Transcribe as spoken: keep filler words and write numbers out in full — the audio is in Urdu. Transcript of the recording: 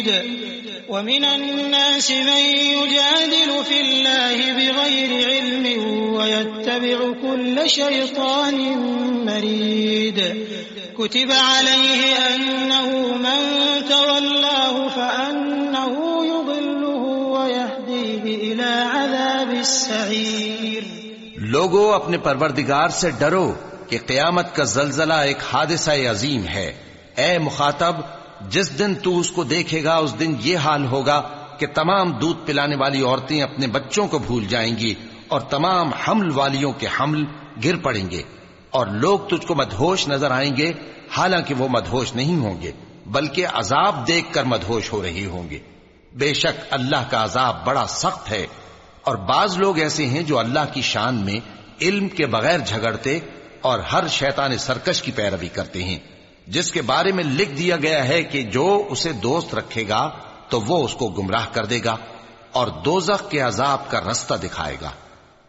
ومن الناس من يجادل في الله بغير علم ويتبع كل شيطان مريد كتب عليه أنه من تولاه فأنه يضله ويهديه إلى عذاب السعير۔ لوگو اپنے پروردگار سے ڈرو کہ قیامت کا زلزلہ ایک حادثہ عظیم ہے۔ اے مخاطب، جس دن تو اس کو دیکھے گا اس دن یہ حال ہوگا کہ تمام دودھ پلانے والی عورتیں اپنے بچوں کو بھول جائیں گی اور تمام حمل والیوں کے حمل گر پڑیں گے، اور لوگ تجھ کو مدہوش نظر آئیں گے، حالانکہ وہ مدہوش نہیں ہوں گے بلکہ عذاب دیکھ کر مدہوش ہو رہے ہوں گے۔ بے شک اللہ کا عذاب بڑا سخت ہے۔ اور بعض لوگ ایسے ہیں جو اللہ کی شان میں علم کے بغیر جھگڑتے اور ہر شیطان سرکش کی پیروی کرتے ہیں، جس کے بارے میں لکھ دیا گیا ہے کہ جو اسے دوست رکھے گا تو وہ اس کو گمراہ کر دے گا اور دوزخ کے عذاب کا رستہ دکھائے گا۔